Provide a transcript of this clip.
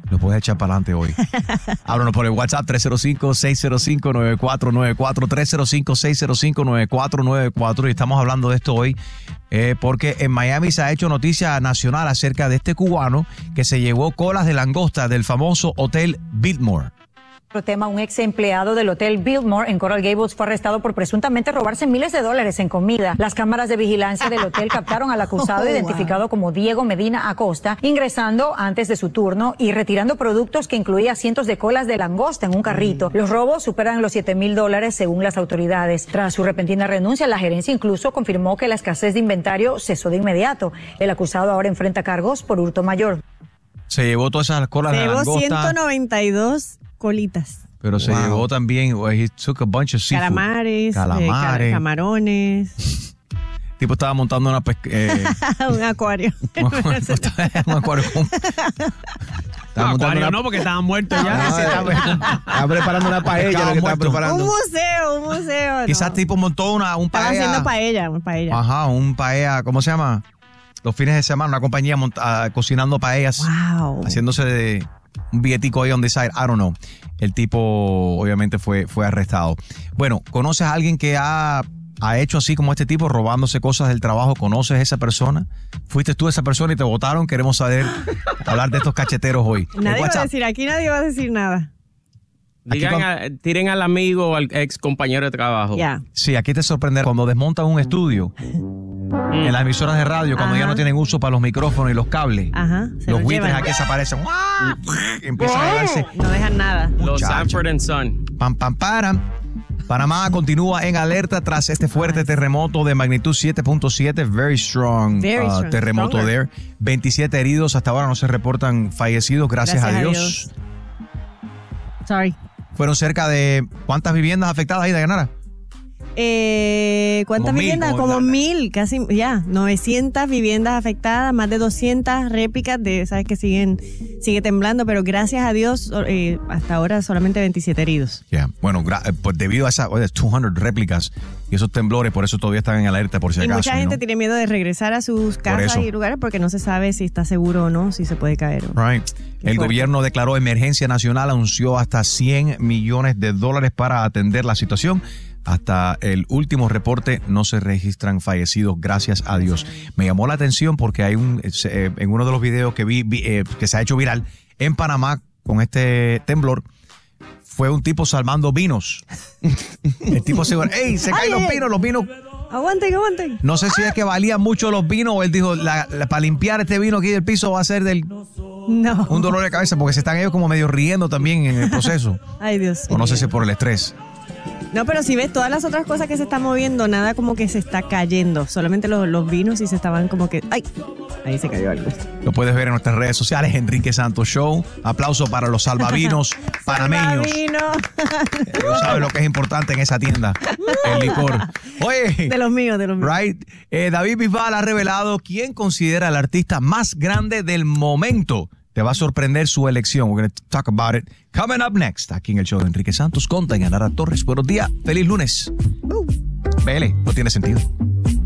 Lo puedes echar para adelante hoy. Háblanos por el WhatsApp 305-605-9494, 305-605-9494. Y estamos hablando de esto hoy porque en Miami se ha hecho noticia nacional acerca de este cubano que se llevó colas de langosta del famoso Hotel Biltmore. Otro tema, un ex empleado del Hotel Biltmore en Coral Gables fue arrestado por presuntamente robarse miles de dólares en comida. Las cámaras de vigilancia del hotel captaron al acusado identificado como Diego Medina Acosta, ingresando antes de su turno y retirando productos que incluía cientos de colas de langosta en un carrito. Los robos superan los $7,000 según las autoridades. Tras su repentina renuncia, la gerencia incluso confirmó que la escasez de inventario cesó de inmediato. El acusado ahora enfrenta cargos por hurto mayor. Se llevó todas esas colas de langosta. Se llevó 192 colitas. Pero se llevó también, he took a bunch of seafood. Calamares. Camarones. El tipo estaba montando una un acuario. un acuario. No, porque estaban muertos ya. Estaba preparando una paella. Un museo. Quizás tipo montó un paella. Estaba haciendo paella. Ajá, un paella, ¿cómo se llama? Los fines de semana, una compañía cocinando paellas. Wow. Haciéndose de un billetico ahí on the side, I don't know. El tipo obviamente fue arrestado. Bueno, ¿conoces a alguien que ha hecho así como este tipo, robándose cosas del trabajo? ¿Conoces a esa persona? ¿Fuiste tú esa persona y te votaron? Queremos hablar de estos cacheteros hoy. Nadie va a decir, aquí nadie va a decir nada. Tiren al amigo o al ex compañero de trabajo. Yeah. Sí, aquí te sorprenderá cuando desmontan un estudio en las emisoras de radio, cuando ya no tienen uso para los micrófonos y los cables. Los buitres aquí desaparecen. Empiezan a llevarse. No dejan nada. Los Sanford and Son. Param. Panamá continúa en alerta tras este fuerte terremoto de magnitud 7.7, very strong terremoto there. 27 heridos, hasta ahora no se reportan fallecidos, gracias a Dios. Sorry. Fueron cerca de ¿cuántas viviendas afectadas ahí, Dayanara? ¿Cuántas viviendas? Como 1,000, casi, 900 viviendas afectadas, más de 200 réplicas sabes que sigue temblando, pero gracias a Dios, hasta ahora solamente 27 heridos. Bueno, pues debido a esas 200 réplicas y esos temblores, por eso todavía están en alerta, por si acaso. Y mucha gente tiene miedo de regresar a sus casas y lugares porque no se sabe si está seguro o no, si se puede caer. Right. El gobierno declaró emergencia nacional, anunció hasta $100 millones para atender la situación. Hasta el último reporte no se registran fallecidos, gracias a Dios. Me llamó la atención porque hay en uno de los videos que vi que se ha hecho viral en Panamá con este temblor, fue un tipo salvando vinos. El tipo se caen los vinos. Aguanten. No sé si es que valían mucho los vinos o él dijo, para limpiar este vino aquí del piso va a ser un dolor de cabeza, porque se están ellos como medio riendo también en el proceso. Ay, Dios. O no sé si por el estrés. No, pero si ves todas las otras cosas que se están moviendo, nada como que se está cayendo. Solamente los vinos y se estaban como que... ¡Ay! Ahí se cayó algo. Lo puedes ver en nuestras redes sociales, Enrique Santos Show. Aplauso para los salvavinos panameños. Ellos saben lo que es importante en esa tienda, el licor. Oye. De los míos. Right. David Bisbal ha revelado quién considera el artista más grande del momento. Te va a sorprender su elección. We're going to talk about it coming up next. Aquí en el show de Enrique Santos con Dayanara Torres. Buenos días. Feliz lunes. BL, no tiene sentido.